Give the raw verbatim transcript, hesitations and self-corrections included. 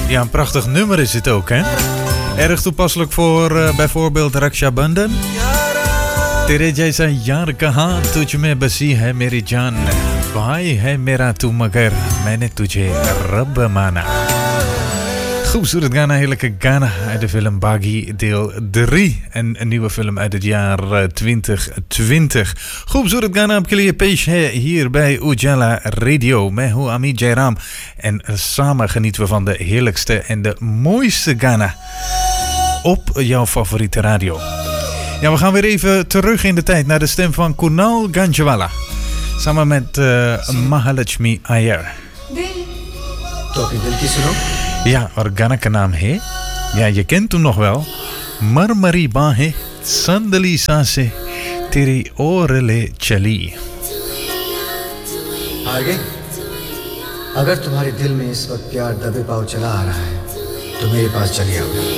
Ja, een prachtig nummer is het ook, hè? Erg toepasselijk voor uh, bijvoorbeeld Raksha Bandhan. Tere jaisa yaar kaha tujh mein basi hai meri jaan. Bhai hai mera tu magar maine tujhe Rabb mana. Goed, Ghana, heerlijke Ghana uit de film Baghi deel drie. En een nieuwe film uit het jaar twintig twintig. Goed, Ghana, आपके लिए पेश है hier bij Ujala Radio. Met hoe Ami Jairam. En samen genieten we van de heerlijkste en de mooiste Ghana op jouw favoriete radio. Ja, we gaan weer even terug in de tijd naar de stem van Kunal Ganjwala. Samen met uh, Mahalakshmi Iyer. तो अपनी दिल की सुनो. Ja, और गाना का नाम है, या ये kent तुम nog wel, मरमरी बाहें संदली सांसें तेरी ओर ले चली. आगे अगर तुम्हारे दिल में इस वक्त प्यार दबे पाव चला आ रहा है तो मेरे पास चली आओ.